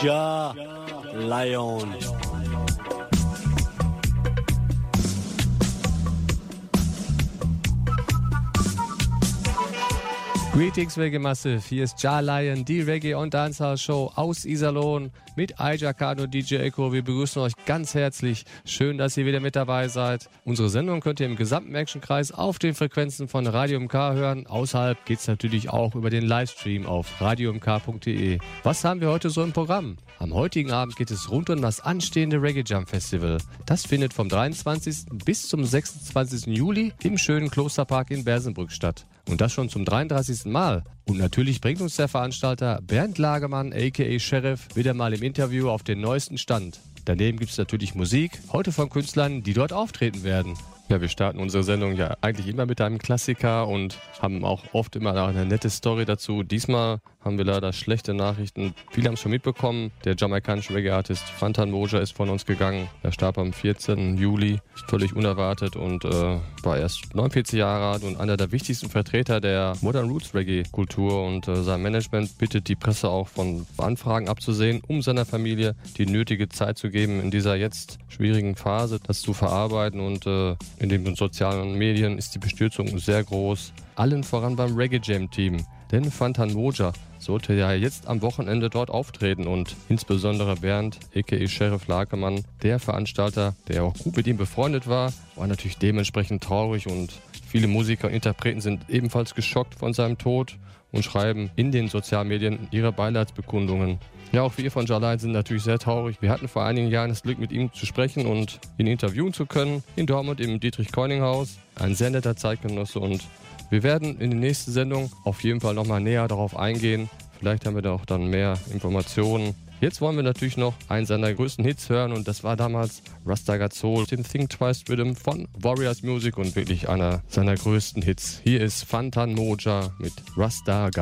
Ja Lion. Greetings Reggae Massive, hier ist Ja Lion, die Reggae- und Dancehall-Show aus Iserlohn mit Aja Kano, DJ Echo. Wir begrüßen euch ganz herzlich. Schön, dass ihr wieder mit dabei seid. Unsere Sendung könnt ihr im gesamten Actionkreis auf den Frequenzen von Radio MK hören. Außerhalb geht es natürlich auch über den Livestream auf radiomk.de. Was haben wir heute so im Programm? Am heutigen Abend geht es rund um das anstehende Reggae Jump Festival. Das findet vom 23. bis zum 26. Juli im schönen Klosterpark in Bersenbrück statt. Und das schon zum 33. Mal. Und natürlich bringt uns der Veranstalter Bernd Lagemann, a.k.a. Sheriff, wieder mal im Interview auf den neuesten Stand. Daneben gibt es natürlich Musik, heute von Künstlern, die dort auftreten werden. Ja, wir starten unsere Sendung ja eigentlich immer mit einem Klassiker und haben auch oft immer eine nette Story dazu. Diesmal haben wir leider schlechte Nachrichten. Viele haben es schon mitbekommen. Der jamaikanische Reggae-Artist Fantan Mojah ist von uns gegangen. Er starb am 14. Juli, völlig unerwartet und war erst 49 Jahre alt und einer der wichtigsten Vertreter der Modern Roots Reggae-Kultur. Und sein Management bittet die Presse auch von Anfragen abzusehen, um seiner Familie die nötige Zeit zu geben, in dieser jetzt schwierigen Phase das zu verarbeiten. Und in den sozialen Medien ist die Bestürzung sehr groß. Allen voran beim Reggae Jam Team. Denn Fantan Mojah sollte ja jetzt am Wochenende dort auftreten und insbesondere Bernd, a.k.a. Sheriff Lagemann, der Veranstalter, der auch gut mit ihm befreundet war natürlich dementsprechend traurig und viele Musiker und Interpreten sind ebenfalls geschockt von seinem Tod und schreiben in den sozialen Medien ihre Beileidsbekundungen. Ja, auch wir von Ja Lion sind natürlich sehr traurig. Wir hatten vor einigen Jahren das Glück, mit ihm zu sprechen und ihn interviewen zu können in Dortmund im Dietrich-Keuning-Haus. Ein sehr netter Zeitgenosse und wir werden in der nächsten Sendung auf jeden Fall nochmal näher darauf eingehen. Vielleicht haben wir da auch dann mehr Informationen. Jetzt wollen wir natürlich noch einen seiner größten Hits hören und das war damals Rasta Got Soul, dem Think Twice Rhythm von Warriors Music und wirklich einer seiner größten Hits. Hier ist Fantan Mojah mit Rasta Got